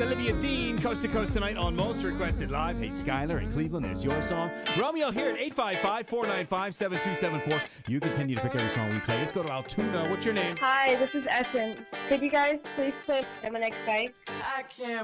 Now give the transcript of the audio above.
It's Olivia Dean, Coast to Coast tonight on Most Requested Live. Hey, Skylar in Cleveland, there's your song. Romeo here at 855-495-7274. You continue to pick every song we play. Let's go to Altoona. What's your name? Hi, this is Essence. Could you guys please put I'm an X-Bike? I can't